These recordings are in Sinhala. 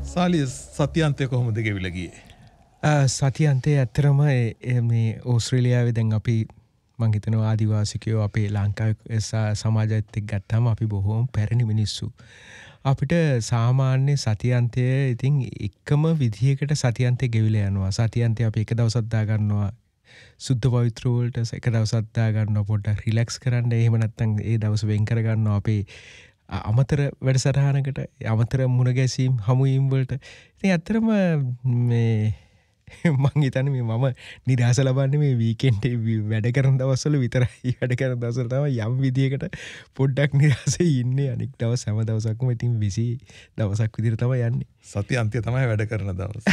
සාලිය සතියන්තය කොහොමද ගෙවිලා ගියේ? සතියන්තයේ ඇත්තරම මේ ඕස්ට්‍රේලියාවේ දැන් අපි මං හිතනවා ආදිවාසිකයෝ අපේ ලංකාවේ සමාජයත් එක්ක ගත්තාම අපි බොහෝම පැරණි මිනිස්සු. අපිට සාමාන්‍ය සතියන්තය ඉතින් එකම විදිහකට සතියන්තය ගෙවිලා යනවා. සතියන්තය අපි එක දවසක් දා ගන්නවා සුද්ධ පවිත්‍ර වලට, එක දවසක් දා ගන්නවා පොඩ්ඩක් රිලැක්ස් කරන්න. එහෙම නැත්නම් ඒ දවස් වෙන් කර ගන්නවා අපේ අමතර වැඩසටහනකට, අමතර මුණ ගැසීම් හමුවීම් වලට. ඉතින් ඇත්තටම මේ මං හිතන්නේ මම නිදහස ලබන්නේ මේ වීකෙන්ඩ් වැඩ කරන දවස්වල විතරයි. වැඩ කරන දවස්වල තමයි යම් විදියකට පොඩ්ඩක් නිදහසේ ඉන්නේ. අනික් දවස් හැම දවසක්ම ඉතින් විසි දවසක් විදිහට තමයි යන්නේ. සතියන්තය තමයි වැඩ කරන දවස්.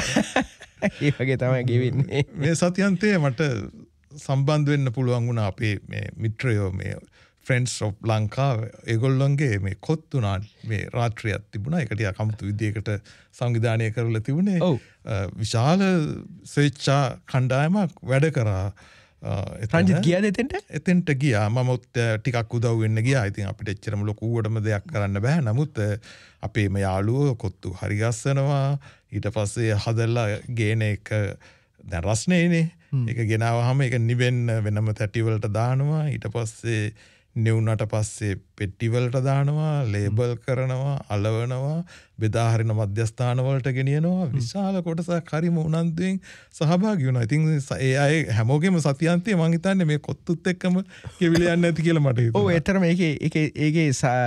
ඒ වගේ තමයි ගෙවෙන්නේ. මේ සතියන්තයේ මට සම්බන්ධ වෙන්න පුළුවන් වුණා අපේ මේ මිත්‍රයෝ මේ ෆ්‍රෙන්ඩ්ස් ඔෆ් ලංකා ඒගොල්ලන්ගේ මේ කොත්තුනා මේ රාත්‍රියක් තිබුණා. ඒක ටිකක් අමුතු විදියකට සංවිධානය කරලා තිබුණේ. විශාල ස්වේච්ඡා කණ්ඩායමක් වැඩ කරා. රංජිත් ගියාද එතෙන්ට? එතෙන්ට ගියා. මම ටිකක් උදව් වෙන්න ගියා. ඉතින් අපිට එච්චරම ලොකුවටම දෙයක් කරන්න බෑ. නමුත් අපේ මේ යාළුවෝ කොත්තු හරි ගස්සනවා. ඊට පස්සේ හදලා ගේන එක දැන් රස්නේනේ. ඒක ගෙනාවහම ඒක නිවෙන්න වෙනම තැටි වලට දානවා. ඊට පස්සේ නිවුනට පස්සේ පෙට්ටි වලට දානවා, ලේබල් කරනවා, අලවනවා, බෙදා හරින මධ්‍යස්ථාන වලට ගෙනියනවා. විශාල කොටසක් හරිම උනන්දුවෙන් සහභාගී වෙනවා. ඉතින් ඒ අය හැමෝගෙම සතියන්තයේ මං හිතන්නේ මේ කොත්තුත් එක්කම කෙවිල යන්න ඇති කියලා මට හිතෙනවා. ඔව් ඒතරම ඒකේ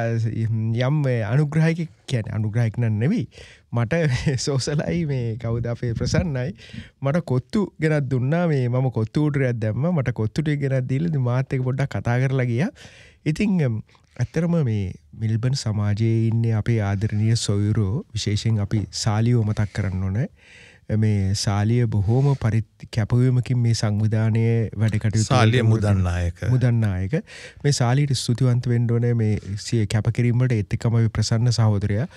යම් අනුග්‍රහයක කියන්නේ අනුග්‍රහයක් නෙවෙයි. මට සෝසලයි මේ කවුද අපේ ප්‍රසන්නයි මට කොත්තු ගෙනත් දුන්නා. මේ මම කොත්තු උඩරයක් දැම්මා. මට කොත්තු ටික ගෙනත් දීලා මාත් එක්ක පොඩ්ඩක් කතා කරලා ගියා. ඉතින් ඇත්තරම මේ මෙල්බන් සමාජයේ ඉන්නේ අපේ ආදරණීය සොයුරෝ, විශේෂයෙන් අපි සාලියව මතක් කරන්න ඕනේ. මේ සාලිය බොහෝම කැපවීමකින් මේ සංවිධානයේ වැඩ කටයුතු සාලිය මුදන්නායක මේ සාලියට ස්තුතිවන්ත වෙන්න ඕනේ මේ කැපකිරීම වලට. ඒත් එක්කම අපි ප්‍රසන්න සහෝදරයා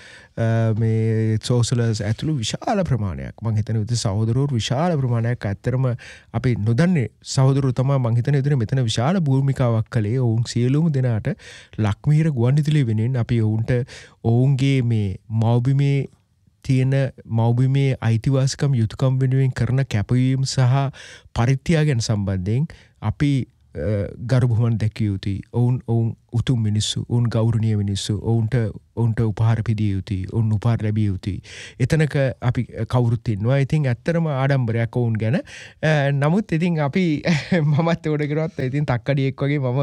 මේ සෝසලර්ස් ඇතුළු විශාල ප්‍රමාණයක් මං හිතන්නේ උදේ සහෝදරවරු විශාල ප්‍රමාණයක් ඇත්තරම අපි නොදන්නේ සහෝදරවරු තමයි මං හිතන්නේ මෙතන විශාල භූමිකාවක් කළේ. ඔවුන් සියලුම දෙනාට ලක්මිහිර ගුවන්විදුලිය වෙනුවෙන් අපි ඔවුන්ට ඔවුන්ගේ මේ මව්බිමේ තියෙන මව්බිමේ අයිතිවාසිකම් යුතුයකම් වෙනුවෙන් කරන කැපවීම සහ පරිත්‍යාග ගැන සම්බන්ධයෙන් අපි ගරු බුහුමන් දැකිය යුතුයි. ඔවුන් උතුම් මිනිස්සු, ඔවුන් ගෞරවනීය මිනිස්සු, ඔවුන්ට උපහාර පිදිය යුතුයි, ඔවුන් උපහාර ලැබිය යුතුයි. එතනක අපි කවුරුත් ඉන්නවා. ඉතින් ඇත්තටම ආඩම්බරයක් ඔවුන් ගැන. නමුත් ඉතින් අපි මමත් ඕඩ කරුවත් ඉතින් තක්කඩියෙක් වගේ මම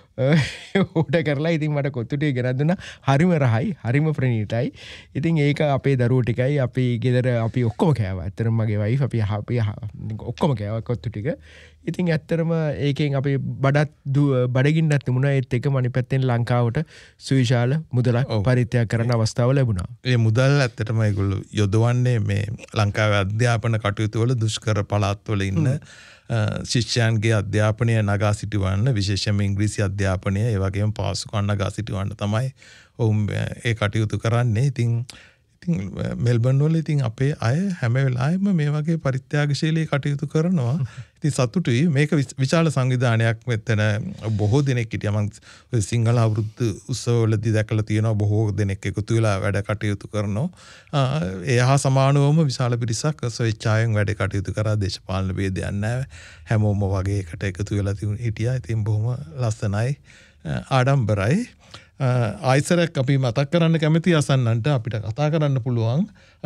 ඕඩ කරලා ඉතින් මට කොත්තු ටික ගෙනත් දුන්නා. හරිම රහයි, හරිම ප්‍රණීතයි. ඉතින් ඒක අපේ දරුවෝ ටිකයි අපි ගෙදර අපි ඔක්කොම කෑවා. ඇත්තටම මගේ වයිෆ් අපි ඔක්කොම කෑවා කොත්තු ටික. ඉතින් ඇත්තටම ඒකෙන් අපි බඩගින්නක් තිබුණා. ඒත් එකම අනිත් පැත්තෙන් ලංකාවට සුවිශාල මුදලක් පරිත්‍යාග කරන්න අවස්ථාව ලැබුණා. ඒ මුදල් ඇත්තටම ඒගොල්ලෝ යොදවන්නේ මේ ලංකාවේ අධ්‍යාපන කටයුතු වල දුෂ්කර පළාත්වල ඉන්න ශිෂ්‍යයන්ගේ අධ්‍යාපනය නගා සිටුවන්න, විශේෂයෙන්ම ඉංග්‍රීසි අධ්‍යාපනය, ඒ වගේම පාසුකම් නගා සිටුවන්න තමයි ඔවුන් ඒ කටයුතු කරන්නේ. ඉතින් මෙල්බන් වල ඉතින් අපේ අය හැම වෙලාවෙම මේ වගේ පරිත්‍යාගශීලී කටයුතු කරනවා. ඉතින් සතුටුයි. මේක විශාල සංවිධානයක්. මෙතන බොහෝ දෙනෙක් හිටියා. මම ඔය සිංහල අවුරුදු උත්සවවලදී දැකලා තියෙනවා බොහෝ දෙනෙක් එකතු වෙලා වැඩ කටයුතු කරනවා. ඒ හා සමානවම විශාල පිරිසක් ස්වේච්ඡාවෙන් වැඩ කටයුතු කරා. දේශපාලන ભેදයක් නැහැ. හැමෝම වගේ එකට එකතු වෙලා හිටියා. ඉතින් බොහොම ලස්සනයි, ආඩම්බරයි. ආයිසරක් අපි මතක් කරන්න කැමති අසන්නන්ට අපිට කතා කරන්න පුළුවන්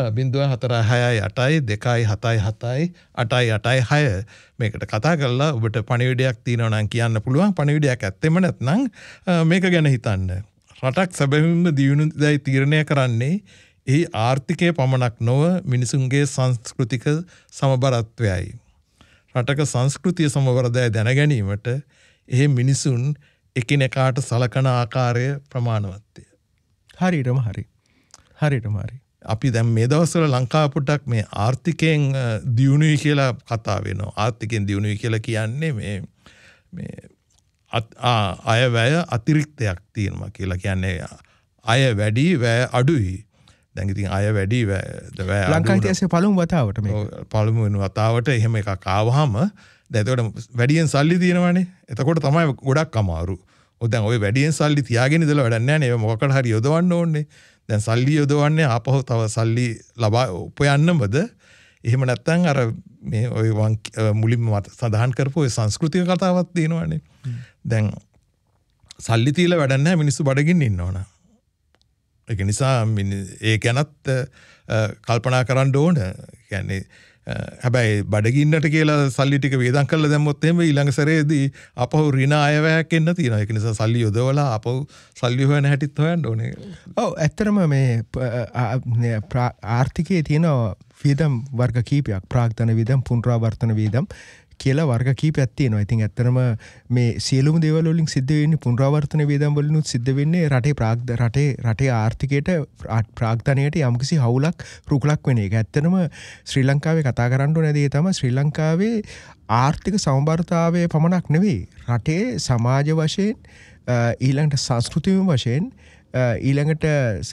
0468 277 886 මේකට කතා කරලා ඔබට පණිවිඩයක් තියෙනවා නම් කියන්න පුළුවන්. පණිවිඩයක් ඇත්තෙම නැත්නම් මේක ගැන හිතන්න. රටක් සැබවින්ම දියුණුවයි තීරණය කරන්නේ එහි ආර්ථිකය පමණක් නොව මිනිසුන්ගේ සංස්කෘතික සමබරත්වයයි. රටක සංස්කෘතිය සමබරදය දැන ගැනීමට එහි මිනිසුන් එකිනෙකාට සලකන ආකාරය ප්‍රමාණවත්ය. හරියටම හරි. අපි දැන් මේ දවස්වල ලංකාව පොඩ්ඩක් මේ ආර්ථිකයෙන් දියුණුවයි කියලා කතා වෙනවා. ආර්ථිකයෙන් දියුණුවයි කියලා කියන්නේ මේ අයවැය අතිරික්තයක් තියෙනවා කියලා කියන්නේ අය වැඩි වැය අඩුයි. දැන් ඉතින් අය වැඩි වැය ලංකා ඉතිහාසයේ පළමු වතාවට මේක පළමු වෙන වතාවට එහෙම එකක් ආවහම දැන් එතකොට වැඩියෙන් සල්ලි තියෙනවානේ. එතකොට තමයි ගොඩක් අමාරු. දැන් ඔය වැඩියෙන් සල්ලි තියාගෙන ඉඳලා වැඩක් නැහැ නේ. මොකකට හරි යොදවන්න ඕනේ. දැන් සල්ලි යොදවන්නේ ආපහු තව සල්ලි ලබා උපයන්නමද එහෙම නැත්නම් අර මේ ඔය මුලින්ම සඳහන් කරපු ඔය සංස්කෘතික කතාවක් තියෙනවානේ දැන් සල්ලි තියලා වැඩක් නැහැ මිනිස්සු බඩගින්න ඉන්නවනේ ඒක නිසා ඒ ගැනත් කල්පනා කරන්න ඕන කියන්නේ හැබැයි බඩගින්නට කියලා සල්ලි ටික වේදම් කරලා දැම්මොත් එහෙම ඊළඟ සැරේදී අපහු ඍණ අයවැයක් එන්න තියෙනවා. ඒක නිසා සල්ලි යොදවලා අපහු සල්ලි හොයන හැටිත් හොයන්න ඕනේ. ඔව් ඇත්තටම මේ ආර්ථිකයේ තියෙන වියදම් වර්ග කීපයක් ප්‍රාග්ධන වියදම් පුනරාවර්තන වියදම් කියලා වර්ග කීපයක් තියෙනවා. ඉතින් ඇත්තටම මේ සියලුම දේවල් වලින් සිද්ධ වෙන්නේ පුනරාවර්තන වේදම් වලිනුත් සිද්ධ වෙන්නේ රටේ ආර්ථිකයට ප්‍රාග්ධනයට යම්කිසි හවුලක් රුකුලක් වෙන එක. ඇත්තටම ශ්‍රී ලංකාවේ කතා කරන්න ඕන දේ තමයි ශ්‍රී ලංකාවේ ආර්ථික සමබරතාවය පමණක් නෙවෙයි රටේ සමාජ වශයෙන් ඊළඟට සංස්කෘතික වශයෙන් ඊළඟට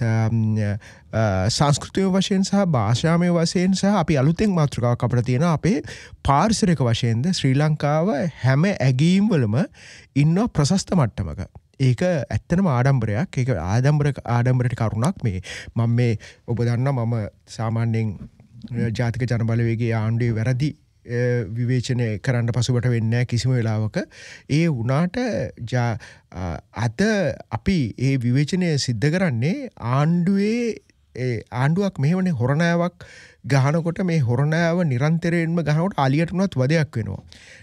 සංස්කෘතික වශයෙන් සහ භාෂාමය වශයෙන් සහ අපි අලුතෙන් මාතෘකාවක් අපිට තියෙනවා අපේ පාරිසරික වශයෙන්ද ශ්‍රී ලංකාව හැම ඇගීම් වලම ඉන්න ප්‍රශස්ත මට්ටමක. ඒක ඇත්තටම ආඩම්බරයක්. ඒක ආඩම්බරට කරුණක් මේ මම මේ ඔබ දන්නා මම සාමාන්‍යයෙන් ජාතික ජනබලවේගයේ ආණ්ඩුවේ වැරදි විවේචනය කරන්න පසුබට වෙන්නේ කිසිම වෙලාවක ඒ වුණාට අද අපි ඒ විවේචනය සිද්ධ කරන්නේ ආණ්ඩුවක් මෙහෙමනේ හොරණාවක් ගහනකොට මේ හොරණාව නිරන්තරයෙන්ම ගහනකොට අලියට උනත් වදයක් වෙනවා.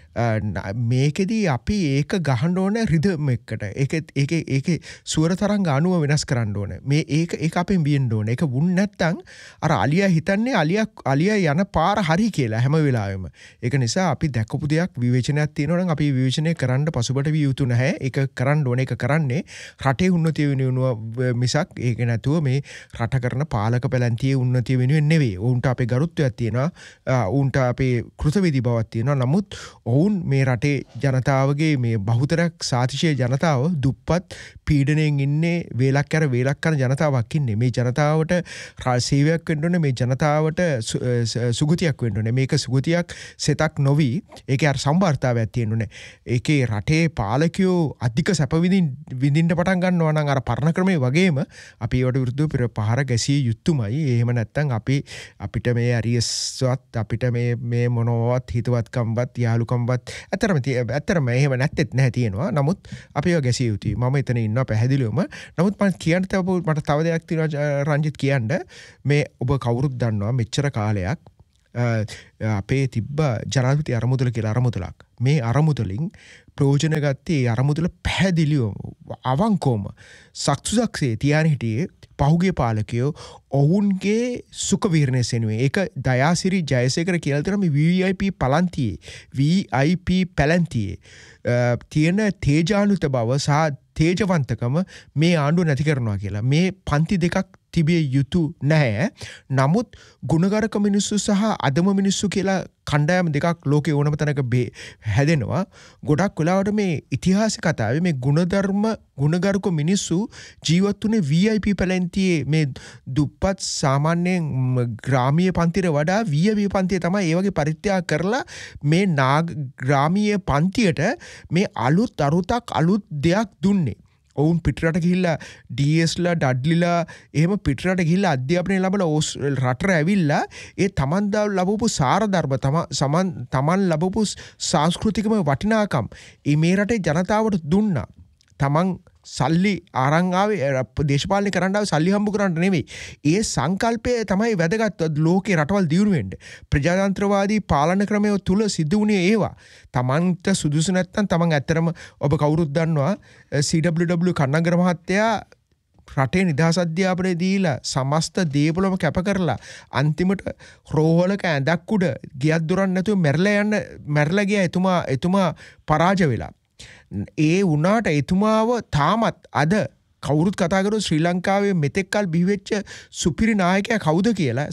මේකෙදී අපි ඒක ගහන්න ඕන රිද්ම් එකට. ඒකේ ස්වර තරංග අණුව වෙනස් කරන්න ඕන. මේ ඒක අපෙන් බියෙන්න ඕන. ඒක වුණ නැත්තම් අර අලියා හිතන්නේ අලියා යන පාර හරි කියලා හැම වෙලාවෙම. ඒක නිසා අපි දැකපු දෙයක් විවේචනයක් තියෙනවා නම් අපි විවේචනය කරන්න පසුබට විය යුතු නැහැ. ඒක කරන්න ඕනේ. ඒක කරන්නේ රටේ උන්නතිය වෙනුවෙන් මිසක් ඒක නැතුව මේ රට කරන පාලක පැලැන්තියේ උන්නතිය වෙනුවෙන් නෙවෙයි. උන්ට අපේ ගරුත්වයක් තියෙනවා. උන්ට අපේ කෘතවේදී බවක් තියෙනවා. නමුත් මේ රටේ ජනතාවගේ මේ බහුතරයක් සාතිශය ජනතාව දුප්පත් පීඩනයෙන් ඉන්නේ වේලක් කරන ජනතාවක් ඉන්නේ. මේ ජනතාවට සේවයක් වෙන්න ඕනේ. මේ ජනතාවට සුගතියක් වෙන්න ඕනේ. මේක සුගතියක් සෙතක් නොවි ඒකේ අර සම්බර්තාවයක් තියෙන්න ඕනේ. ඒකේ රටේ පාලකයෝ අධික සැප විඳින්න පටන් ගන්නවා නම් අර පරණ ක්‍රමයේ වගේම අපි ඒවට විරුද්ධව පහර ගැසිය යුතුමයි. එහෙම නැත්නම් අපිට මේ අරියස්වත් අපිට මේ මොනවත් හිතවත්කම්වත් යාළුකම්වත් ඇත්තරම එහෙම නැත්තෙත් නැහැ තියෙනවා. නමුත් අපි ඒවා ගැසිය යුතුයි. මම එතන ඉන්නවා පැහැදිලිවම. නමුත් මම කියන්න මට තව දෙයක් තියෙනවා රංජිත් කියන්න. මේ ඔබ කවුරුත් දන්නවා මෙච්චර කාලයක් අපේ තිබ්බ ජනාධිපති අරමුදල කියලා අරමුදලක්. මේ අරමුදලින් ප්‍රයෝජන ගත්තේ අරමුදල පැහැදිලිවම අවංකවම සක්සුසක්සේ තියාන හිටියේ පහුගිය පාලකයෝ ඔවුන්ගේ සුඛ විහරණය සෙනුවේ. ඒක දයාසිරි ජයසේකර කියලා තියෙනවා මේ VIP පැලැන්තියේ තියෙන තේජානුත බව සහ තේජවන්තකම මේ ආණ්ඩුව නැති කරනවා කියලා. මේ පන්ති දෙකක් තිබිය යුතු නැහැ. නමුත් ගුණගරුක මිනිස්සු සහ අදම මිනිස්සු කියලා කණ්ඩායම් දෙකක් ලෝකේ ඕනම තැනක හැදෙනවා. ගොඩක් වෙලාවට මේ ඉතිහාස කතාවේ මේ ගුණගරුක මිනිස්සු ජීවත් වුණේ VIP පැලැන්තියේ මේ දුප්පත් සාමාන්‍යයෙන් ග්‍රාමීය පන්තියට වඩා VIP පන්තිය තමයි ඒ වගේ පරිත්‍යාග කරලා මේ ග්‍රාමීය පන්තියට මේ අලුත් දෙයක් දුන්නේ. ඔවුන් පිටරට ගිහිල්ලා ඩීඑස්ලා ඩඩ්ලිලා එහෙම පිටරට ගිහිල්ලා අධ්‍යාපනය ලැබලා රටට ඇවිල්ලා ඒ තමන් ලැබපු සාරධර්ම තමන් ලැබපු සංස්කෘතිකම වටිනාකම් මේ රටේ ජනතාවට දුන්නා. තමන් සල්ලි අරන් ආවේ දේශපාලනය කරන්න ආවේ සල්ලි හම්බ කරන්න නෙවෙයි. ඒ සංකල්පය තමයි වැදගත් ලෝකේ රටවල් දියුණු වෙන්න. ප්‍රජාතන්ත්‍රවාදී පාලන ක්‍රමය තුල සිදු වුණේ ඒවා. තමන්ට සුදුසු නැත්තම් තමන් ඇත්තරම ඔබ කවුරුත් දන්නවා CWW කන්නගර මහත්තයා රටේ නිදහස් අධ්‍යාපනය දීලා සමස්ත දේපොළම කැප කරලා අන්තිමට රෝහලක ඇඳක් උඩ ගියක් දොරක් නැතුව මැරලා ගියා එතුමා පරාජය වෙලා. ඒ වුණාට එතුමාව තාමත් අද කවුරුත් කතා කරුවොත් ශ්‍රී ලංකාවේ මෙතෙක්කල් බිහිවෙච්ච සුපිරි නායකයා කවුද කියලා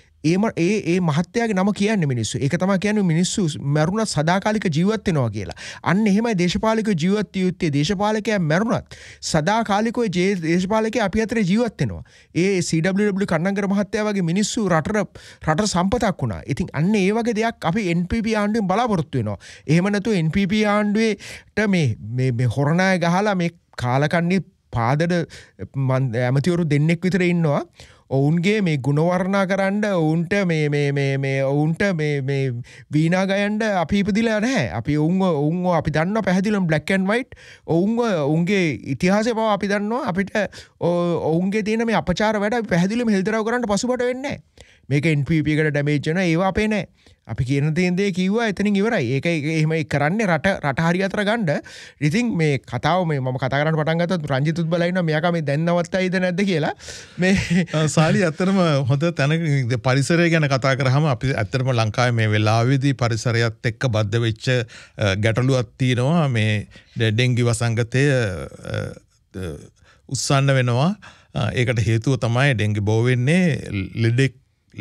ඒ මහත්තයාගේ නම කියන්නේ මිනිස්සු. ඒක තමයි කියන්නේ මිනිස්සු මරුණත් සදාකාලික ජීවත් වෙනවා කියලා. අන්න එහෙමයි දේශපාලකයෝ ජීවත් යුත්තේ. දේශපාලකයා මරුණත් සදාකාලිකව දේශපාලකයා අපි අතරේ ජීවත් වෙනවා. ඒ CWW කන්නංගර මහත්තයා වගේ මිනිස්සු රට සම්පතක් වුණා. ඉතින් අන්න ඒ වගේ දෙයක් අපි NPP ආණ්ඩුවෙන් බලාපොරොත්තු වෙනවා. එහෙම නැතුව NPP ආණ්ඩුවේට මේ හොරණාය ගහලා මේ කාලකන්ණි පාදඩ ඇමතිවරු දෙන්නෙක් විතර ඉන්නවා ඔවුන්ගේ මේ ගුණවර්ණා කරන්න ඔවුන්ට ඔවුන්ට වීනාගයන්ට අපි ඉපදිලා නැහැ අපි ඔවුන් අපි දන්න පැහැදිලම් බ්ලක් ඇන්ඩ් වයිට් ඔවුන්ගේ ඉතිහාසය පව අපි දන්නවා අපිට ඔවුන්ගේ තියෙන මේ අපචාර වැඩ පැහැදිලිම හෙල්දරව කරන්න පසුබට වෙන්නේ මේක NPPකට ඩැමේජ්න ඒවා අපේ නෑ අපි කියන තේන්දේ කිව්වා එතනින් ඉවරයි ඒක එහෙම කරන්නේ රට හරි අතර ගන්න ඉතින් මේ කතාව මේ මම කතා කරන්න පටන් ගත්තත් රංජිතුත් බලයිනවා මෙයාක මේ දැන් නවත්තයිද නැද්ද කියලා මේ සාලි ඇත්තටම හොඳ තැනක පරිසරය ගැන කතා කරාම අපි ඇත්තටම ලංකාවේ මේ වෙලාවේදී පරිසරයත් එක්ක බද්ධ වෙච්ච ගැටලුවක් තියෙනවා මේ ඩෙන්ගි වසංගතය උස්සන්න වෙනවා ඒකට හේතුව තමයි ඩෙන්ගි බෝ වෙන්නේ ලෙඩෙක්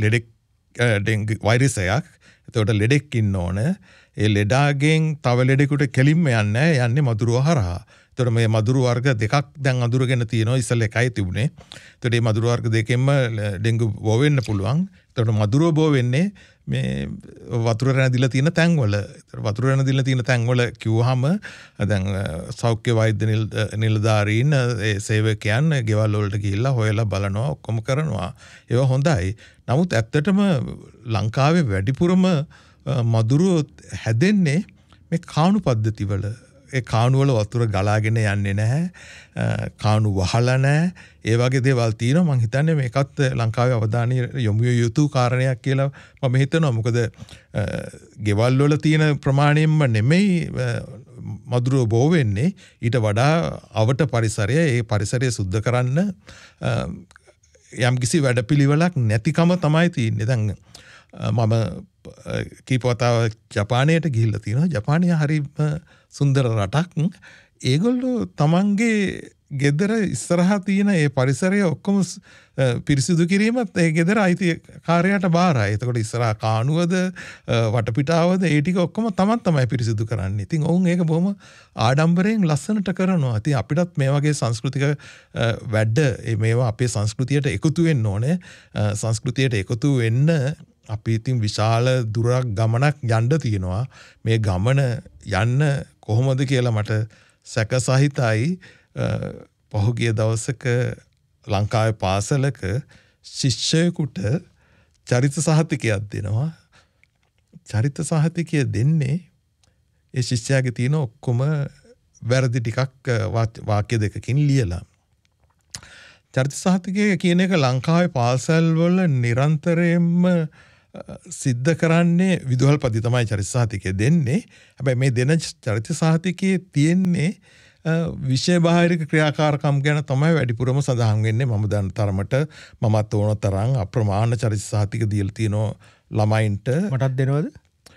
ඩෙන්ගි වෛරසයක් එතකොට ලෙඩෙක් ඉන්න ඕන ඒ ලෙඩාගෙන් තව ලෙඩෙකුට කෙලින්ම යන්නේ මදුරුව හරහා. එතකොට මේ මදුරු වර්ග දෙකක් දැන් අඳුරගෙන තියෙනවා ඉස්සෙල්ලා එකයි තිබුණේ. එතකොට මේ මදුරු වර්ග දෙකෙන්ම ඩෙන්ගු බෝ වෙන්න පුළුවන්. එතකොට මදුරුව බෝ වෙන්නේ මේ වතුර රැඳිලා තියෙන තැන්වල. වතුර රැඳිලා තියෙන තැන්වල කිව්වහම දැන් සෞඛ්‍ය වෛද්‍ය නිලධාරීන් ඒ සේවකයන් ගෙවල් වලට ගිහිල්ලා හොයලා බලනවා ඔක්කොම කරනවා. ඒවා හොඳයි. නමුත් ඇත්තටම ලංකාවේ වැඩිපුරම මදුරුව හැදෙන්නේ මේ කාණු පද්ධතිවල. ඒ කාණු වල වතුර ගලාගෙන යන්නේ නැහැ. කාණු වහලා නැහැ. ඒ වගේ දේවල් තියෙනවා. මම හිතන්නේ මේකත් ලංකාවේ අවධානය යොමු යුතු කාරණයක් කියලා මම හිතනවා. මොකද ගෙවල් වල තියෙන ප්‍රමාණයෙන්ම නෙමෙයි මදුරුව බෝ වෙන්නේ. ඊට වඩා අවට පරිසරය ඒ පරිසරය සුද්ධ කරන්න යම්කිසි වැඩපිළිවෙලක් නැතිකම තමයි තියෙන්නේ. දැන් මම කීපවතාව ජපානයට ගිහිල්ලා තියෙනවා. ජපානය හරිම සුන්දර රටක්. ඒගොල්ලෝ තමන්ගේ ගෙදර ඉස්සරහා තියෙන ඒ පරිසරය ඔක්කොම පිරිසිදු කිරීමත් ඒ ගෙදර අයිතිකාරයාට බාරයි. එතකොට ඉස්සරහා කාණුවද වටපිටාවද ඒ ටික ඔක්කොම තමයි පිරිසිදු කරන්නේ. ඉතින් ඔවුන් ඒක බොහොම ආඩම්බරයෙන් ලස්සනට කරනවා. ඉතින් අපිටත් මේ වගේ සංස්කෘතික වැඩ මේවා අපේ සංස්කෘතියට එකතු වෙන්න ඕනේ. සංස්කෘතියට එකතු වෙන්න අපි ඉතින් විශාල දුරක් ගමනක් යන්න තියෙනවා. මේ ගමන යන්න කොහොමද කියලා මට සැක සහිතයි. පහුගිය දවසක ලංකාවේ පාසලක ශිෂ්‍යයෙකුට චරිත සහතිකයක් දෙනවා. චරිත සහතිකය දෙන්නේ ඒ ශිෂ්‍යයාගේ තියෙන ඔක්කොම වැරදි ටිකක් වාක්‍ය දෙකකින් ලියලා. චරිත සහතිකය කියන එක ලංකාවේ පාසල් වල නිරන්තරයෙන්ම සිද්ධ කරන්නේ විදුහල්පති තමයි චරිත සහතිකය දෙන්නේ. හැබැයි මේ දෙන චරිත සහතිකයේ තියෙන්නේ විෂය බාහිරික ක්‍රියාකාරකම් ගැන තමයි වැඩිපුරම සඳහන් වෙන්නේ. මම දන්න තරමට මමත් ඕන තරම් අප්‍රමාණ චරිත සහතික දීලා තියෙනවා ළමයින්ට. මටත් දෙනවද?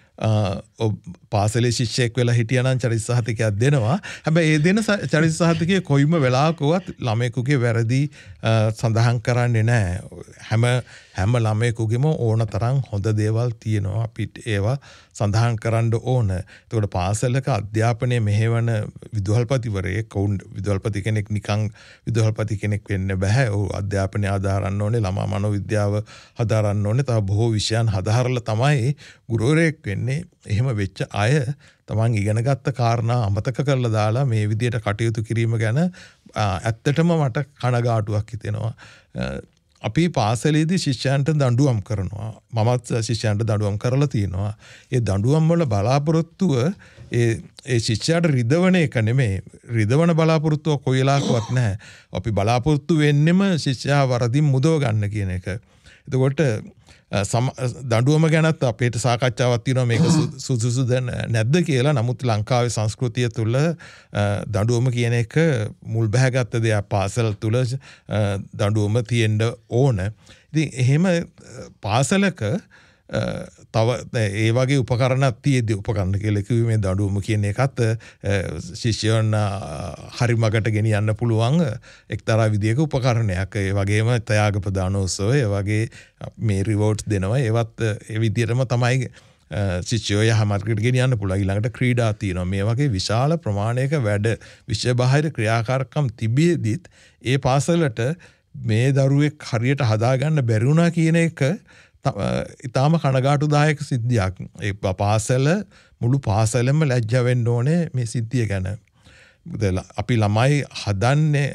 පාසලේ ශිෂ්‍යයෙක් වෙලා හිටියනම් චරිත සහතිකයක් දෙනවා. හැබැයි ඒ දෙන චරිත සහතිකයේ කොයිම වෙලාවකවත් ළමයෙකුගේ වැරදි සඳහන් කරන්නේ නැහැ. හැම ළමයෙකුගේම ඕන තරම් හොඳ දේවල් තියෙනවා. අපිට ඒවා සඳහන් කරන්න ඕන. එතකොට පාසලක අධ්‍යාපනය මෙහෙවන විදුහල්පතිවරයෙක් විදුහල්පති කෙනෙක් නිකන් විදුහල්පති කෙනෙක් වෙන්න බෑ. ඔව් අධ්‍යාපනය හදාරන්න ඕනේ, ළමා මනෝවිද්‍යාව හදාරන්න ඕනේ. තව බොහෝ විෂයන් හදාරලා තමයි ගුරුවරයෙක් වෙන්නේ. එහෙම වෙච්ච අය තමන් ඉගෙනගත්ත කාරණා අමතක කරලා දාලා මේ විදියට කටයුතු කිරීම ගැන ඇත්තටම මට කනගාටුවක් හිතෙනවා. අපි පාසලේදී ශිෂ්‍යයන්ට දඬුවම් කරනවා. මමත් ශිෂ්‍යයන්ට දඬුවම් කරලා තියෙනවා. ඒ දඬුවම් වල බලාපොරොත්තුව ඒ ශිෂ්‍යයාට රිදවන එක නෙමෙයි. රිදවන බලාපොරොත්තුව කොයි වෙලාවකවත් නැහැ. අපි බලාපොරොත්තු වෙන්නෙම ශිෂ්‍යයා වරදින් මුදව ගන්න කියන එක. එතකොට දඬුවම ගැනත් අපේට සාකච්ඡාවක් තියෙනවා මේක සුදුසුද නැද්ද කියලා. නමුත් ලංකාවේ සංස්කෘතිය තුළ දඬුවම කියන එක මුල් බැහැගත්ත දෙයක්. පාසල තුළ දඬුවම තියෙන්න ඕන. ඉතින් එහෙම පාසලක තව ඒ වගේ උපකරණක් තියෙද්දි උපකරණ කියලා කිව්වේ මේ දඬුවම කියන එකත් ශිෂ්‍යයන් හරි මගට ගෙනියන්න පුළුවන් එක්තරා විදියක උපකරණයක්. ඒ වගේම ත්‍යාග ප්‍රදානෝත්සව ඒ වගේ මේ රිවෝඩ්ස් දෙනවා. ඒවත් ඒ විදියටම තමයි ශිෂ්‍යයෝ යහමර්ගයට ගෙනියන්න පුළුවන්. ඊළඟට ක්‍රීඩා තියෙනවා. මේ වගේ විශාල ප්‍රමාණයක වැඩ විෂය බාහිර ක්‍රියාකාරකම් තිබියදිත් ඒ පාසලට මේ දරුවෙක් හරියට හදාගන්න බැරි වුණා කියන එක ඉතාම කනගාටුදායක සිද්ධියක්. ඒ පාසල මුළු පාසලෙම ලැජ්ජා වෙන්න ඕනේ මේ සිද්ධිය ගැන. අපි ළමයි හදන්නේ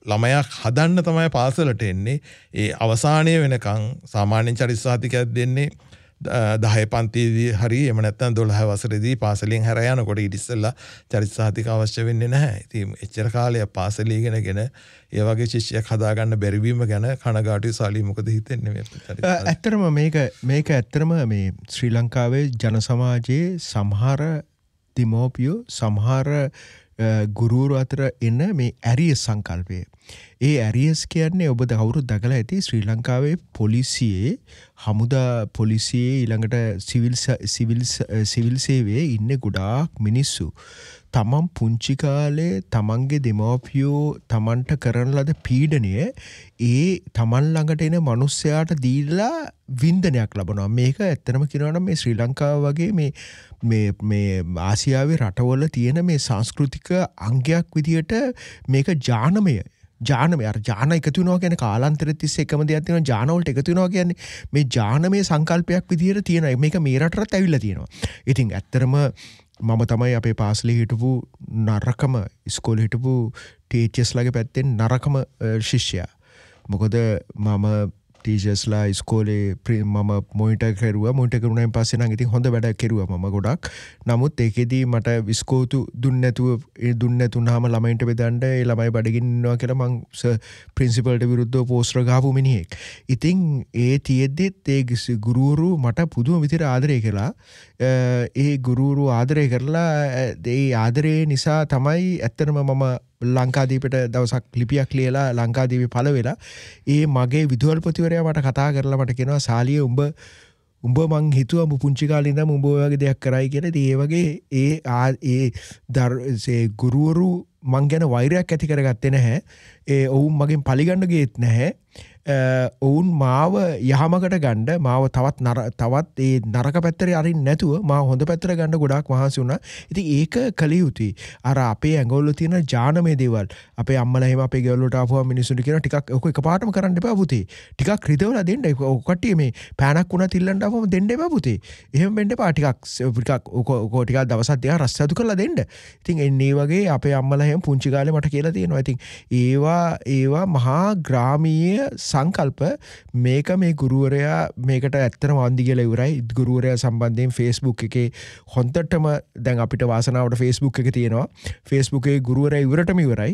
ළමයක් හදන්න තමයි පාසලට එන්නේ. ඒ අවසානය වෙනකන් සාමාන්‍යයෙන් චරිත සහතිකයක් දෙන්නේ 10 පන්තියේදී හරි එහෙම නැත්නම් 12 වසරේදී පාසලෙන් හැර යනකොට ඊට ඉස්සෙල්ලා චරිත සහතික අවශ්‍ය වෙන්නේ නැහැ. ඉතින් එච්චර කාලයක් පාසලේ ඉගෙනගෙන ඒ වගේ ශිෂ්‍යයෙක් හදාගන්න බැරි වීම ගැන කනගාටුයි සාලි මොකද හිතෙන්නේ මේ ඇත්තටම මේක ඇත්තටම මේ ශ්‍රී ලංකාවේ ජන සමාජයේ සමහර දෙමෝපියෝ සමහර ගුරුවරු අතර එන මේ ඇරියස් සංකල්පය. ඒ ඇරියස් කියන්නේ ඔබ කවුරුත් දැකලා ඇති ශ්‍රී ලංකාවේ පොලිසියේ හමුදා පොලිසියේ ඊළඟට සිවිල් සේවයේ ඉන්නේ ගොඩාක් මිනිස්සු. තමන් පුංචි කාලේ තමන්ගේ දෙමව්පියෝ තමන්ට කරන ලද පීඩනය ඒ තමන් ළඟට එන මිනිස්සයාට දීලා වින්දනයක් ලබනවා. මේක ඇත්තටම කියනවා නම් මේ ශ්‍රී ලංකාව වගේ මේ ආසියාවේ රටවල තියෙන මේ සංස්කෘතික අංගයක් විදියට මේක ජානමය අර ජාන එකතු වෙනවා කියන්නේ කාලාන්තරෙත් තිස්සේ එකම දෙයක් තියෙනවා ජාන වලට එකතු වෙනවා කියන්නේ මේ ජානමය සංකල්පයක් විදියට තියෙනවා. මේක මේ රටටත් ඇවිල්ලා තියෙනවා. ඉතින් ඇත්තටම මම තමයි අපේ පාසලේ හිටපු නරකම ඉස්කෝලේ හිටපු ටීචර්ස්ලාගේ පැත්තෙන් නරකම ශිෂ්‍යයා. මොකද මම ටීචර්ස්ලා ඉස්කෝලේ මම මොනිටර් කරුණායින් පස්සේ නම් ඉතින් හොඳ වැඩ කෙරුවා මම ගොඩක්. නමුත් ඒකෙදී මට විස්කෝතු දුන්නේ නැතුනහම ළමයින්ට බෙදන්න ඒ ළමයි බඩගින්න ඉන්නවා කියලා මං ප්‍රින්සිපල්ට විරුද්ධව පෝස්ටර් ගහපු මිනිහෙක්. ඉතින් ඒ තියෙද්දිත් ඒ ගුරුවරු මට පුදුම විදිහට ආදරය කළා. ඒ ගුරුවරු ආදරය කරලා ඒ ආදරේ නිසා තමයි ඇත්තටම මම ලංකාදීපට දවසක් ලිපියක් ලියලා ලංකාදීපේ පළ වෙලා ඒ මගේ විදුහල්පතිවරයා මට කතා කරලා මට කියනවා සාලිය උඹ මං හිතුවා උඹ පුංචි කාලේ ඉඳන් උඹ ඔය වගේ දෙයක් කරයි කියලා. ඉතින් ඒ වගේ ඒ ගුරුවරු මං ගැන වෛරයක් ඇති කරගත්තේ නැහැ. ඔවුන් මගෙන් පලිගන්න ගියෙත් නැහැ. ඔවුන් මාව යහමකට ගන්න මාව තවත් ඒ නරක පැත්තට අරින්න නැතුව මාව හොඳ පැත්තට ගන්න ගොඩාක් මහන්සි වුණා. ඉතින් ඒක කළ යුතුයි. අර අපේ ඇඟවල තියෙන ජානමය දේවල් අපේ අම්මලා එහෙම අපේ ගෙවල් වලට ආපුවම මිනිස්සුන්ට කියනවා ටිකක් ඔක එකපාරටම කරන්න එපා පුතේ. ටිකක් රිදවලා දෙන්න. ඔක කට්ටිය මේ පෑනක් වුණත් ඉල්ලන්න ආපුවම දෙන්න එපා පුතේ. එහෙම වෙන්න එපා. ටිකක් ඔක ටිකක් දවසක් දෙකක් රස්සතු කරලා දෙන්න. ඉතින් එන්නේ වගේ අපේ අම්මලා එහෙම පුංචි කාලේ මට කියලා තියෙනවා. ඉතින් ඒවා මහා ග්‍රාමීය සංකල්ප. මේක මේ ගුරුවරයා මේකට ඇත්තටම වන්දි කියලා ඉවරයි. ගුරුවරයා සම්බන්ධයෙන් Facebook එකේ හොන්දටම දැන් අපිට වාසනාවට Facebook එක තියෙනවා. Facebook එකේ ගුරුවරයා ඉවරටම ඉවරයි.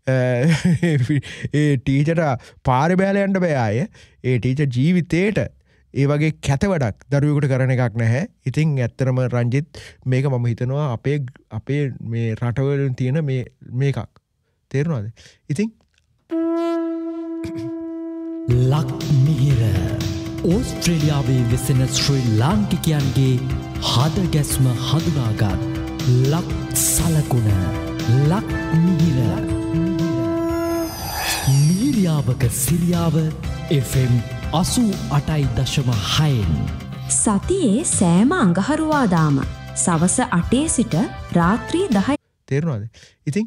ඒ ටීචර්ට පාරේ බෑලා යන්න බෑ ආයේ. ඒ ටීචර් ජීවිතේට ඒ වගේ කැත වැඩක් දරුවෙකුට කරන එකක් නැහැ. ඉතින් ඇත්තටම රංජිත් මේක මම හිතනවා අපේ මේ රටවල තියෙන මේකක්. තේරුණාද? ඉතින් ලක්මිහිර ඕස්ට්‍රේලියාවේ වෙසෙන ශ්‍රී ලාංකිකයන්ගේ හදගැස්ම හඳුනාගත් ලක් සලකුණ ලක්මිහිර මීරියාවක සිරියාව FM 88.6 සතියේ සෑම අඟහරුවාදාම සවස 8 සිට රාත්‍රී 10 තේරුණාද? ඉතින්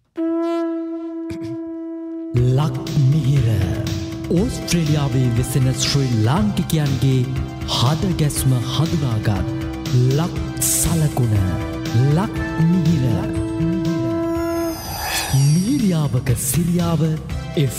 ලක්මිහිර ඕස්ට්‍රේලියාවේ වෙසෙන ශ්‍රී ලාංකිකයන්ගේ හදගැස්ම හඳුනාගත් ලක් සලකුණ ලක්මිහිර මීරියාවක සිරියාව